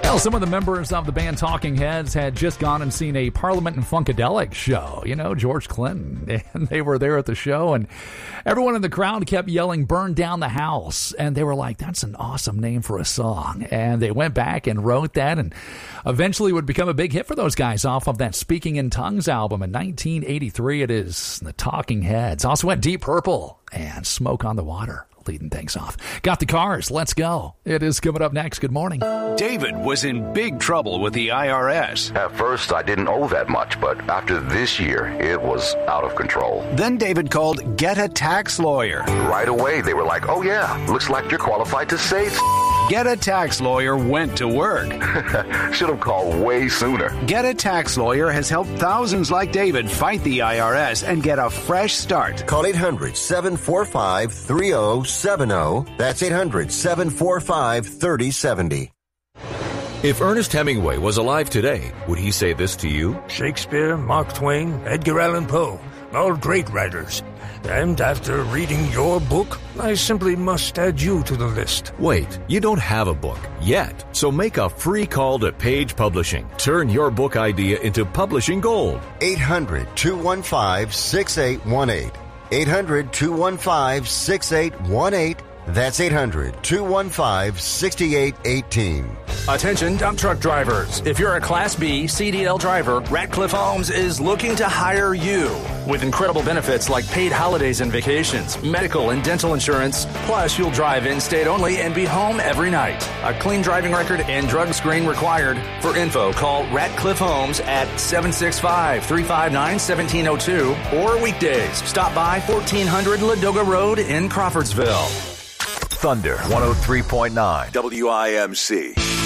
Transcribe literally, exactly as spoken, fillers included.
Well, some of the members of the band Talking Heads had just gone and seen a Parliament and Funkadelic show. You know, George Clinton. And they were there at the show, and everyone in the crowd kept yelling, "Burn down the house." And they were like, that's an awesome name for a song. And they went back and wrote that, and eventually would become a big hit for those guys off of that Speaking in Tongues album in nineteen eighty-three. It is the Talking Heads. Also went Deep Purple and Smoke on the Water leading things off. Got the Cars. Let's go. It is coming up next. Good morning. David was in big trouble with the I R S. At first, I didn't owe that much, but after this year, it was out of control. Then David called Get a Tax Lawyer. Right away, they were like, oh yeah, looks like you're qualified to save. Get a Tax Lawyer went to work. Should have called way sooner. Get a Tax Lawyer has helped thousands like David fight the I R S and get a fresh start. Call eight hundred, seven four five, three oh seven oh. That's eight hundred, seven four five, three oh seven oh. If Ernest Hemingway was alive today, would he say this to you? Shakespeare, Mark Twain, Edgar Allan Poe, all great writers. And after reading your book, I simply must add you to the list. Wait, you don't have a book yet, so make a free call to Page Publishing. Turn your book idea into publishing gold. eight hundred, two one five, six eight one eight. eight hundred, two one five, six eight one eight. That's eight hundred, two one five, six eight one eight. Attention dump truck drivers. If you're a Class B C D L driver, Ratcliffe Homes is looking to hire you. With incredible benefits like paid holidays and vacations, medical and dental insurance, plus you'll drive in-state only and be home every night. A clean driving record and drug screen required. For info, call Ratcliffe Homes at seven six five, three five nine, one seven zero two or weekdays. Stop by fourteen hundred Ladoga Road in Crawfordsville. Thunder one oh three point nine W I M C.